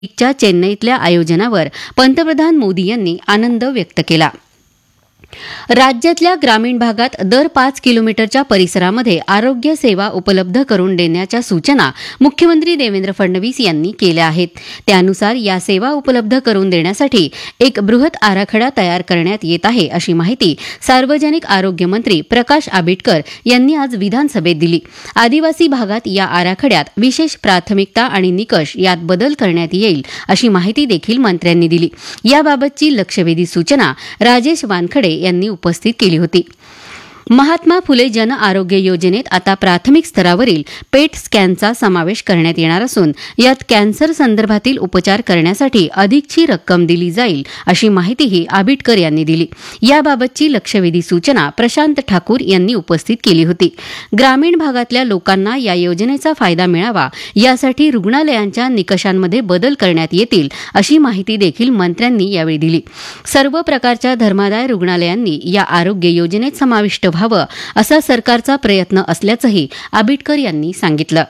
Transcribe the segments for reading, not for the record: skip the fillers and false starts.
च्या चेन्नईतल्या आयोजनावर पंतप्रधान मोदी यांनी आनंद व्यक्त केला. राज्यातल्या ग्रामीण भागात दर 5 किलोमीटरच्या परिसरामध्ये आरोग्य सेवा उपलब्ध करून देण्याच्या सूचना मुख्यमंत्री देवेंद्र फडणवीस यांनी केल्या आहेत. त्यानुसार या सेवा उपलब्ध करून देण्यासाठी एक बृहत आराखडा तयार करण्यात येत आहे, अशी माहिती सार्वजनिक आरोग्य मंत्री प्रकाश आंबेडकर यांनी आज विधानसभेत दिली. आदिवासी भागात या आराखड्यात विशेष प्राथमिकता आणि निकष यात बदल करण्यात येईल, अशी माहिती देखील मंत्र्यांनी दिली. याबाबतची लक्षवेधी सूचना राजेश वानखडे यांनी उपस्थित केली होती. महात्मा फुले जन आरोग्य योजनेत आता प्राथमिक स्तरावरील पेट स्कॅनचा समावेश करण्यात येणार असून यात कॅन्सर संदर्भातील उपचार करण्यासाठी अधिकची रक्कम दिली जाईल, अशी माहितीही आंबेडकर यांनी दिली. याबाबतची लक्षवेधी सूचना प्रशांत ठाकूर यांनी उपस्थित केली होती. ग्रामीण भागातल्या लोकांना या योजनेचा फायदा मिळावा यासाठी रुग्णालयांच्या निकषांमध्ये बदल करण्यात येतील, अशी माहिती देखील मंत्र्यांनी यावेळी दिली. सर्व प्रकारच्या धर्मादाय रुग्णालयांनी या आरोग्य योजनेत समाविष्ट व्हावं असा सरकारचा प्रयत्न असल्याचंही आंबेडकर यांनी सांगितलं.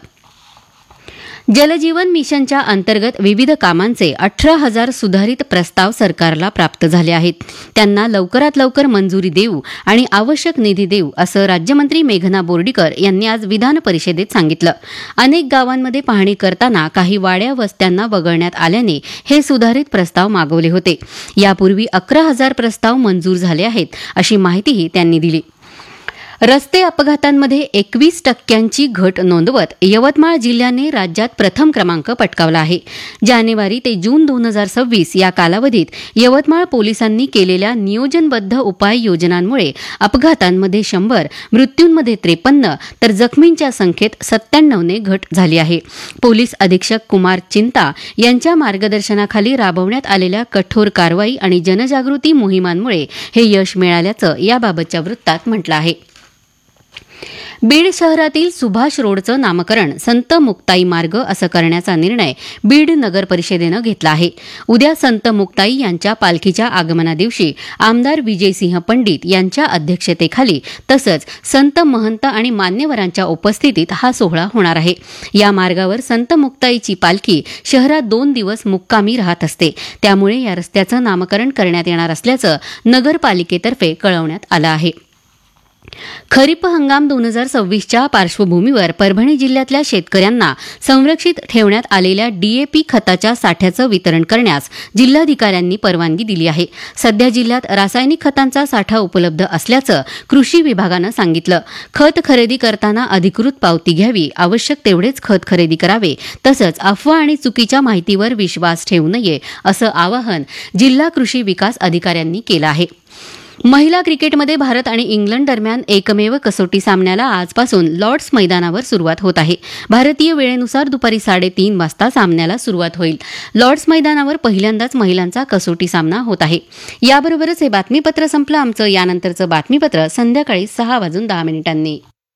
जलजीवन मिशनच्या अंतर्गत विविध कामांचे 18,000 सुधारित प्रस्ताव सरकारला प्राप्त झाले आहेत. त्यांना लवकरात लवकर मंजुरी देऊ आणि आवश्यक निधी देऊ, असं राज्यमंत्री मेघना बोर्डीकर यांनी आज विधान परिषदेत सांगितलं. अनेक गावांमध्ये पाहणी करताना काही वाड्या वस्त्यांना वगळण्यात आल्याने हे सुधारित प्रस्ताव मागवले होते. यापूर्वी 11,000 प्रस्ताव मंजूर झाले आहेत, अशी माहितीही त्यांनी दिली. रस्ते अपघातांमध्ये 21% घट नोंदवत यवतमाळ जिल्ह्याने राज्यात प्रथम क्रमांक पटकावला आहे. जानेवारी ते जून 2026 या कालावधीत यवतमाळ पोलिसांनी केलेल्या नियोजनबद्ध उपाययोजनांमुळे अपघातांमध्ये 100, मृत्यूंमध्ये 53 तर जखमींच्या संख्येत 97 ने घट झाली आहे. पोलीस अधीक्षक कुमार चिंता यांच्या मार्गदर्शनाखाली राबवण्यात आलेल्या कठोर कारवाई आणि जनजागृती मोहिमांमुळे हे यश मिळाल्याचं याबाबतच्या वृत्तात म्हटलं आहे. बीड शहरातील सुभाष रोडचं नामकरण संत मुक्ताई मार्ग असं करण्याचा निर्णय बीड नगर परिषदेनं घेतला आहे. उद्या संत मुक्ताई यांच्या पालखीच्या आगमनादिवशी आमदार विजयसिंह पंडित यांच्या अध्यक्षतेखाली तसंच संत महंत आणि मान्यवरांच्या उपस्थितीत हा सोहळा होणार आहे. या मार्गावर संत मुक्ताईची पालखी शहरात 2 दिवस मुक्कामी राहत असते. त्यामुळे या रस्त्याचं नामकरण करण्यात येणार असल्याचं नगरपालिकेतर्फे कळवण्यात आलं आहे. खरीप हंगाम 2026च्या पार्श्वभूमीवर परभणी जिल्ह्यातल्या शेतकऱ्यांना संरक्षित ठेवण्यात आलेल्या डीएपी खताच्या साठ्याचं वितरण करण्यास जिल्हाधिकाऱ्यांनी परवानगी दिली आहे. सध्या जिल्ह्यात रासायनिक खतांचा साठा उपलब्ध असल्याचं कृषी विभागानं सांगितलं. खत खरेदी करताना अधिकृत पावती घ्यावी, आवश्यक तेवढेच खत खरेदी करावे, तसंच अफवा आणि चुकीच्या माहितीवर विश्वास ठेवू नये, असं आवाहन जिल्हा कृषी विकास अधिकाऱ्यांनी केलं आहे. महिला क्रिकेटमध्ये भारत आणि इंग्लंड दरम्यान एकमेव कसोटी सामन्याला आजपासून लॉर्ड्स मैदानावर सुरुवात होत आहे. भारतीय वेळेनुसार दुपारी 3:30 वाजता सामन्याला सुरुवात होईल. लॉर्ड्स मैदानावर पहिल्यांदाच महिलांचा कसोटी सामना होत आहे. याबरोबरच हे बातमीपत्र संपलं. आमचं यानंतरचं बातमीपत्र संध्याकाळी 6:10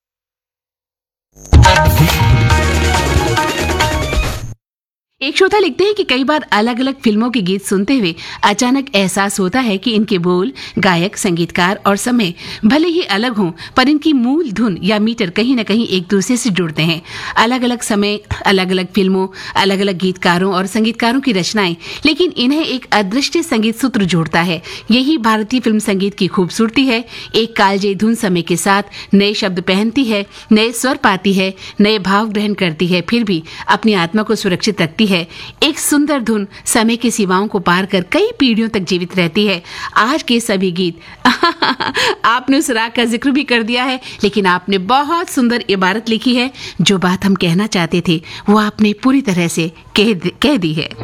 एक श्रोता लिखते हैं कि कई बार अलग अलग फिल्मों के गीत सुनते हुए अचानक एहसास होता है कि इनके बोल, गायक, संगीतकार और समय भले ही अलग हों, पर इनकी मूल धुन या मीटर कहीं न कहीं एक दूसरे से जुड़ते हैं. अलग अलग समय, अलग अलग फिल्मों, अलग अलग गीतकारों और संगीतकारों की रचनाएं, लेकिन इन्हें एक अदृश्य संगीत सूत्र जोड़ता है. यही भारतीय फिल्म संगीत की खूबसूरती है. एक कालजयी धुन समय के साथ नए शब्द पहनती है, नए स्वर पाती है, नए भाव ग्रहण करती है, फिर भी अपनी आत्मा को सुरक्षित रखती है. एक सुंदर धुन समय की सीमाओं को पार कर कई पीढ़ियों तक जीवित रहती है. आज के सभी गीत आपने उस राग का जिक्र भी कर दिया है, लेकिन आपने बहुत सुंदर इबारत लिखी है. जो बात हम कहना चाहते थे वो आपने पूरी तरह से कह दी है.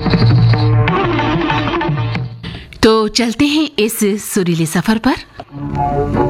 तो चलते हैं इस सुरीले सफर पर.